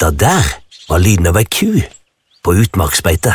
Det der var lyden av ei ku på utmarksbeite.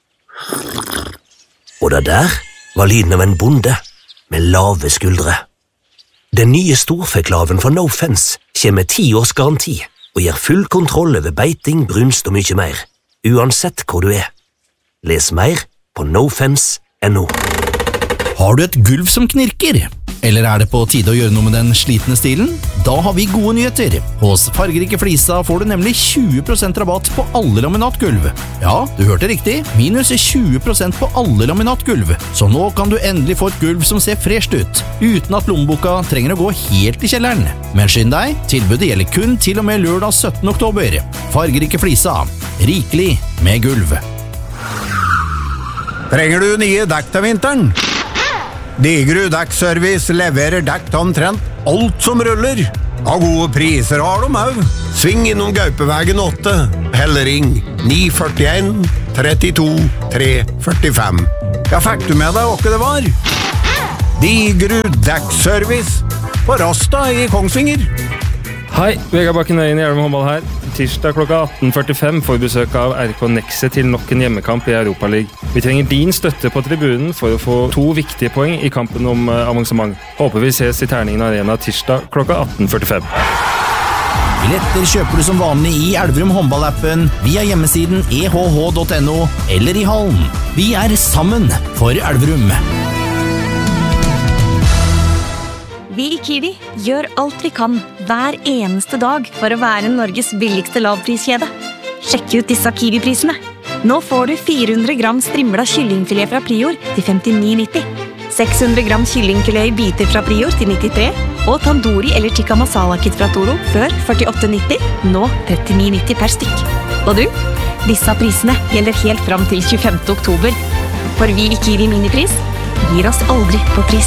Og det der var lyden av en bonde med lave skuldre. Den nye storfeklaven fra No Fence kommer med 10 års garanti og gir full kontroll over beiting, brunst og mye mer, uansett hvor du er. Les mer på nofence.no. Har du et gulv som knirker? Eller er det på tide å gjøre noe med den slitne stilen? Da har vi gode nyheter. Hos Fargerike Flisa får du nemlig 20% rabatt på alle laminatgulv. Ja, du hørte riktig. Minus 20% på alle laminatgulv. Så nå kan du endelig få et gulv som ser fresht ut, uten at lommeboka trenger å gå helt i kjelleren. Men skynd deg, tilbudet gjelder kun til og med lørdag 17. oktober. Fargerike Flisa. Rikelig med gulv. Trenger du nye dekk til vinteren? Digerud Dekkservice leverer dekk til omtrent alt som ruller. Av gode priser har de også. Sving innom Gaupevegen 8, eller ring 941 32 345. Ja, fikk du med deg hva det var? Digerud Dekkservice på Rasta i Kongsvinger. Hei, Vegard Bakken Øyen i Elverum håndball her. Tirsdag klokka 18:45 får besøk av RK Nexe til nok en hjemmekamp i Europaliga. Vi trenger din støtte på tribunen for å få 2 viktige poeng i kampen om avansement. Håper vi ses i Terningen Arena tirsdag klokka 18:45. Billetter kjøper du som vanlig i Elverum håndballappen, via hjemmesiden ehh.no eller i hallen. Vi er sammen for Elverum. Vi i Kiwi gjør alt vi kan hver eneste dag for å være Norges billigste lavpriskjede. Sjekk ut disse Kiwi-prisene. Nå får du 400 gram strimla kyllingfilet fra Prior til 59,90. 600 gram kyllingfilet i biter fra Prior til 93. Og tandoori eller tikka masala-kit fra Toro før 48,90. Nå 39,90 per stykk. Og du? Disse prisene gjelder helt fram til 25. oktober. For vi i Kiwi Minipris gir oss aldri på pris.